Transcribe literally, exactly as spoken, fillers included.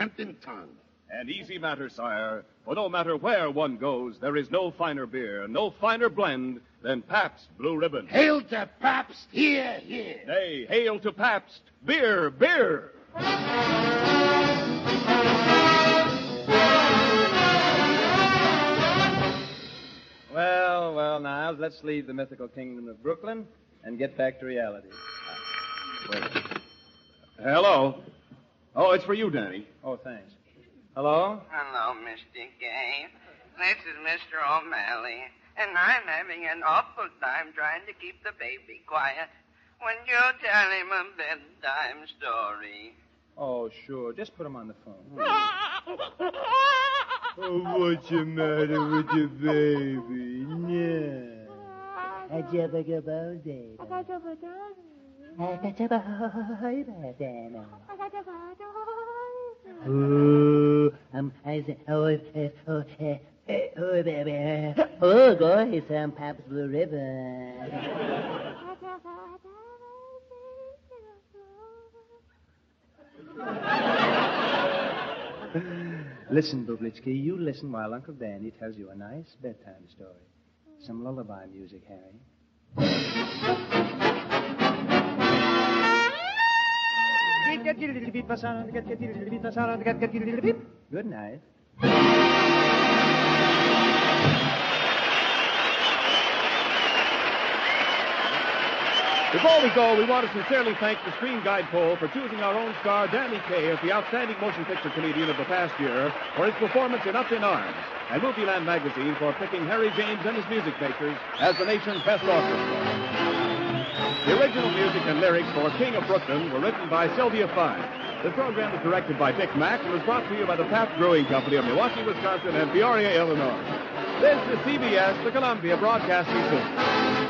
tempting tongue. And easy matter, sire, for no matter where one goes, there is no finer beer, no finer blend than Pabst Blue Ribbon. Hail to Pabst, here, here. Nay, hail to Pabst, beer, beer. Well, well, Niles, let's leave the mythical kingdom of Brooklyn and get back to reality. Wait. Hello. Oh, it's for you, Danny. Oh, thanks. Hello? Hello, Mister Gay. This is Mister O'Malley, and I'm having an awful time trying to keep the baby quiet. When you tell him a bedtime story. Oh, sure. Just put him on the phone. Oh, what's the matter with the baby? No. I just like a baby. I got a baby. Oh, um, I say, oh, uh, oh, uh, oh, baby. Oh, go, some Pabst Blue Ribbon. Listen, Bublitsky, you listen while Uncle Danny tells you a nice bedtime story. Some lullaby music, Harry. Good night. Before we go, we want to sincerely thank the Screen Guide Poll for choosing our own star, Danny Kaye, as the outstanding motion picture comedian of the past year for his performance in Up in Arms, and Movieland magazine for picking Harry James and his music makers as the nation's best orchestra. The original music and lyrics for King of Brooklyn were written by Sylvia Fine. The program was directed by Dick Mack and was brought to you by the Pabst Brewing Company of Milwaukee, Wisconsin, and Peoria, Illinois. This is C B S, the Columbia Broadcasting System.